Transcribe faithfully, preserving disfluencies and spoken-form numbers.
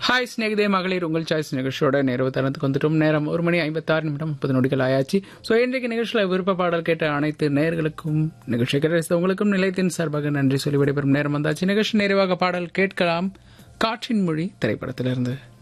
Hi ஸ்நேகிதே மகளிர் உங்கள் choice நிகழ்ச்சியோட நேரவு தருணத்துக்கு வந்துட்டோம். நேரம் ஒரு மணி ஐம்பத்தாறு நிமிடம் முப்பது நொடிகள் ஆயாச்சு. ஸோ இன்றைக்கு நிகழ்ச்சியில் விருப்ப பாடல் கேட்ட அனைத்து நேயர்களுக்கும் நிகழ்ச்சி கிடைத்த உங்களுக்கும் நிலையத்தின் சார்பாக நன்றி சொல்லி விடைபெறும் நேரம் வந்தாச்சு. நிகழ்ச்சி நிறைவாக பாடல் கேட்கலாம். காற்றின் மொழி திரைப்படத்திலிருந்து